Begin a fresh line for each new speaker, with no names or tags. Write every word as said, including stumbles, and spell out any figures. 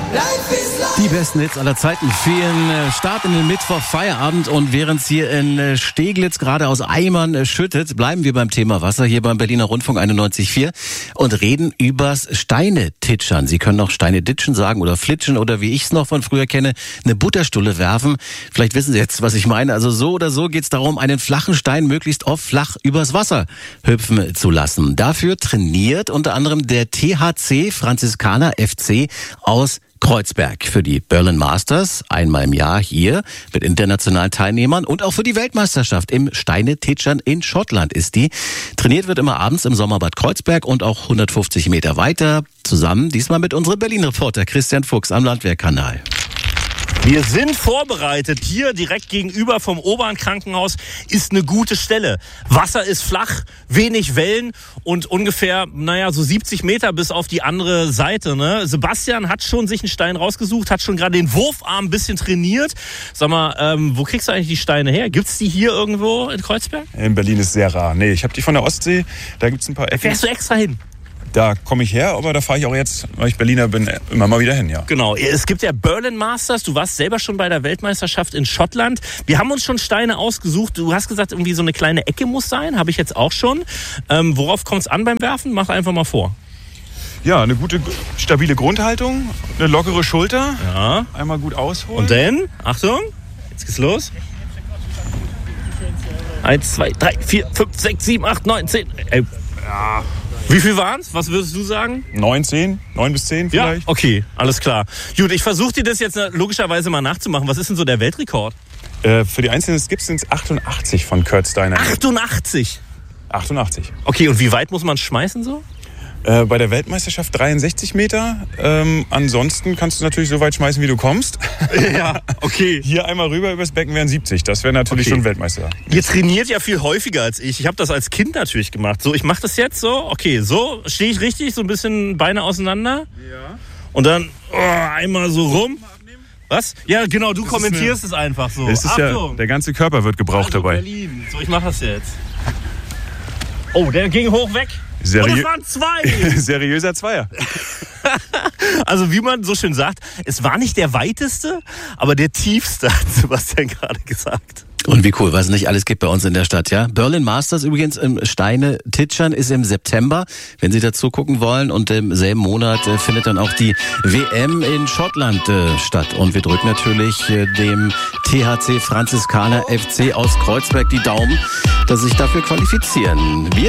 Die besten Hits aller Zeiten. Vielen Start in den Mittwoch, Feierabend, und während es hier in Steglitz gerade aus Eimern schüttet, bleiben wir beim Thema Wasser hier beim Berliner Rundfunk einundneunzig Komma vier und reden übers Steine-Titschern. Sie können auch Steine-Ditschen sagen oder flitschen oder, wie ich es noch von früher kenne, eine Butterstulle werfen. Vielleicht wissen Sie jetzt, was ich meine. Also so oder so geht es darum, einen flachen Stein möglichst oft flach übers Wasser hüpfen zu lassen. Dafür trainiert unter anderem der T H C Franziskaner F C aus Kreuzberg für die Berlin Masters, einmal im Jahr hier mit internationalen Teilnehmern, und auch für die Weltmeisterschaft im Steine-Titschern in Schottland ist die. Trainiert wird immer abends im Sommerbad Kreuzberg und auch hundertfünfzig Meter weiter zusammen, diesmal mit unserem Berlin-Reporter Christian Fuchs am Landwehrkanal.
Wir sind vorbereitet. Hier direkt gegenüber vom Obern-Krankenhaus ist eine gute Stelle. Wasser ist flach, wenig Wellen und ungefähr, naja, so siebzig Meter bis auf die andere Seite. Ne? Sebastian hat schon sich einen Stein rausgesucht, hat schon gerade den Wurfarm ein bisschen trainiert. Sag mal, ähm, wo kriegst du eigentlich die Steine her? Gibt's die hier irgendwo in Kreuzberg?
In Berlin ist sehr rar. Nee, ich habe die von der Ostsee. Da gibt's ein paar Ecken.
Fährst du extra hin?
Da komme ich her, aber da fahre ich auch jetzt, weil ich Berliner bin, immer mal wieder hin, ja.
Genau, es gibt ja Berlin Masters. Du warst selber schon bei der Weltmeisterschaft in Schottland. Wir haben uns schon Steine ausgesucht. Du hast gesagt, irgendwie so eine kleine Ecke muss sein. Habe ich jetzt auch schon. Ähm, worauf kommt es an beim Werfen? Mach einfach mal vor.
Ja, eine gute, stabile Grundhaltung, eine lockere Schulter.
Ja.
Einmal gut ausholen.
Und dann, Achtung, jetzt geht's los. Eins, zwei, drei, vier, fünf, sechs, sieben, acht, neun, zehn. Ey. Ja. Wie viel waren's? Was würdest du sagen?
Neun, zehn, neun bis zehn vielleicht.
Ja, okay, alles klar. Gut, ich versuche dir das jetzt logischerweise mal nachzumachen. Was ist denn so der Weltrekord?
Äh, für die einzelnen Skips sind es achtundachtzig von Kurt Steiner.
achtundachtzig?
achtundachtzig.
Okay, und wie weit muss man schmeißen so?
Äh, bei der Weltmeisterschaft dreiundsechzig Meter. Ähm, ansonsten kannst du natürlich so weit schmeißen, wie du kommst.
Ja, okay.
Hier einmal rüber übers Becken wären siebzig. Das wäre natürlich okay. Schon Weltmeister.
Ihr trainiert ja viel häufiger als ich. Ich habe das als Kind natürlich gemacht. So, ich mache das jetzt so. Okay, so stehe ich richtig, so ein bisschen Beine auseinander. Ja. Und dann oh, einmal so rum. Was? Ja, genau, du das kommentierst eine, es einfach so.
Es ist ja, der ganze Körper wird gebraucht also dabei.
Berlin. So, ich mache das jetzt. Oh, der ging hoch weg.
Seriö-
Und es waren zwei.
Seriöser Zweier.
Also wie man so schön sagt, es war nicht der weiteste, aber der tiefste, hat Sebastian gerade gesagt.
Und wie cool, was es nicht alles gibt bei uns in der Stadt, ja. Berlin Masters übrigens im Steine-Titschern ist im September, wenn Sie dazu gucken wollen. Und im selben Monat äh, findet dann auch die W M in Schottland äh, statt. Und wir drücken natürlich äh, dem T H C Franziskaner F C aus Kreuzberg die Daumen, dass Sie sich dafür qualifizieren. Wir